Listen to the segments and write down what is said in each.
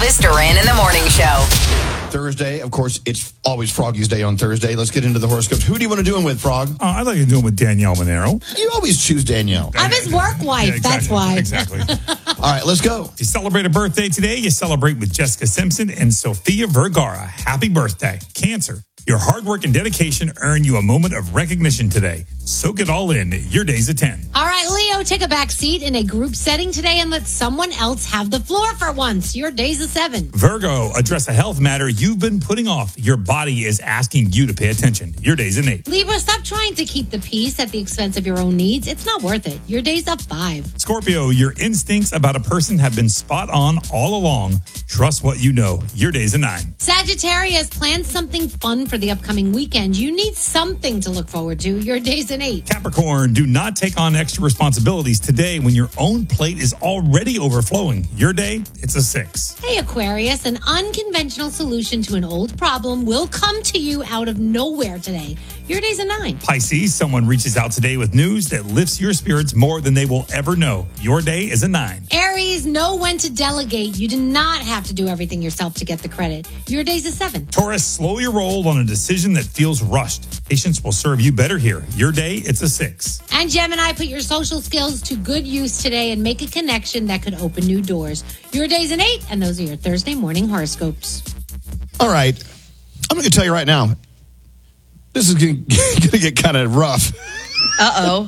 Elvis Duran in the Morning Show. Thursday, of course, it's always Froggy's Day on Thursday. Let's get into the horoscopes. Who do you want to do them with, Frog? I'd like to do it with Danielle Monero. You always choose Danielle. I'm his work wife, Yeah, exactly. that's why. Exactly. All right, let's go. If you celebrate a birthday today, you celebrate with Jessica Simpson and Sofia Vergara. Happy birthday. Cancer. Your hard work and dedication earn you a moment of recognition today. Soak it all in. Your day's a 10. All right, Leo, take a back seat in a group setting today and let someone else have the floor for once. Your day's a 7. Virgo, address a health matter you've been putting off. Your body is asking you to pay attention. Your day's an 8. Libra, stop trying to keep the peace at the expense of your own needs. It's not worth it. Your day's a 5. Scorpio, your instincts about a person have been spot on all along. Trust what you know. Your day's a 9. Sagittarius, plan something fun for the upcoming weekend. You need something to look forward to. Your day's an 8. Capricorn, do not take on extra responsibilities today when your own plate is already overflowing. Your day, it's a 6. Hey, Aquarius, an unconventional solution to an old problem will come to you out of nowhere today. Your day's a 9. Pisces, someone reaches out today with news that lifts your spirits more than they will ever know. Your day is a 9. Aries, know when to delegate. You do not have to do everything yourself to get the credit. Your day's a 7. Taurus, slow your roll on a decision that feels rushed. Patience will serve you better here. Your day, it's a 6. And Gemini, put your social skills to good use today and make a connection that could open new doors. Your day's an 8, and those are your Thursday morning horoscopes. All right. I'm going to tell you right now, this is going to get kind of rough. Uh-oh.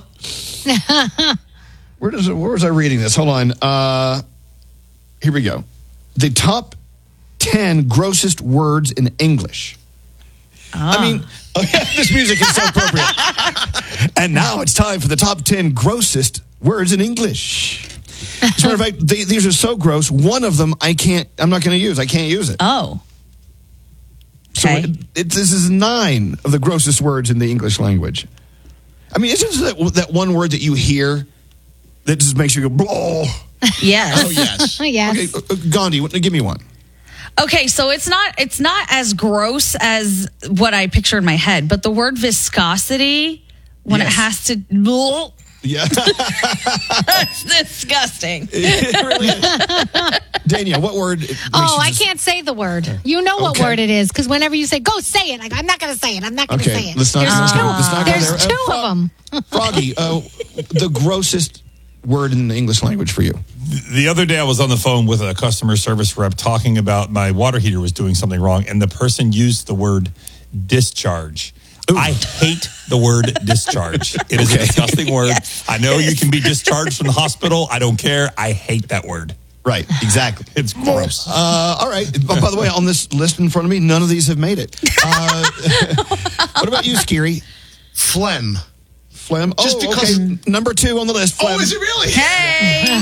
Where was I reading this? Hold on. Here we go. The top 10 grossest words in English. I mean, this music is so appropriate. And now it's time for the top 10 grossest words in English. As a matter of fact, these are so gross. One of them I'm not going to use. I can't use it. Oh. So Okay. this is 9 of the grossest words in the English language. I mean, isn't that one word that you hear that just makes you go, blah? Yes. Oh, yes. Yes. Okay, Gandhi, give me one. Okay, so it's not as gross as what I picture in my head, but the word viscosity, when Yes. it has to... Yeah. That's disgusting. It really is. Danielle, what word? I can't say the word. You know what Okay. word it is, because whenever you say, go say it, I'm not going to say it. I'm not going to say Okay, it. let's not go There's there. two of them. Froggy, the grossest word in the English language for you. The other day I was on the phone with a customer service rep talking about my water heater was doing something wrong, and the person used the word discharge. Ooh. I hate the word discharge. It is a disgusting word. Yes. I know you can be discharged from the hospital. I don't care. I hate that word. Right, exactly. It's gross. All right. By the way, on this list in front of me, none of these have made it. What about you, Scary? Phlegm. Phlegm? Just because- okay. Number 2 on the list, phlegm. Oh, is it really? Hey!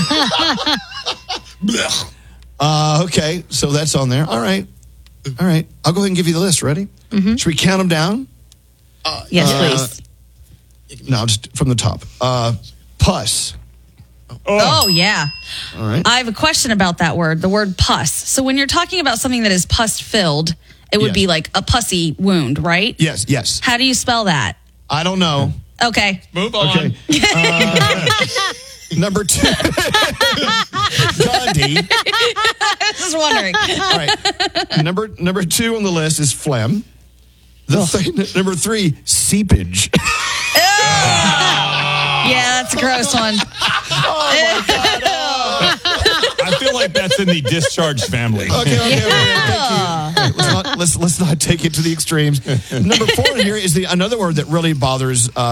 Blech. Okay, so that's on there. All right. I'll go ahead and give you the list. Ready? Mm-hmm. Should we count them down? Yes, please. No, just from the top. Pus. Oh, yeah. All right. I have a question about that word, the word pus. So when you're talking about something that is pus-filled, it would Yes. be like a pussy wound, right? Yes. How do you spell that? I don't know. Okay. Move on. Okay. Number 2. Gandhi. Just wondering. All right. Number 2 on the list is phlegm. Number 3, seepage. Yeah, that's a gross one. I feel like that's in the discharged family. Okay. Thank you. All right, let's not take it to the extremes. Number 4 in here is another word that really bothers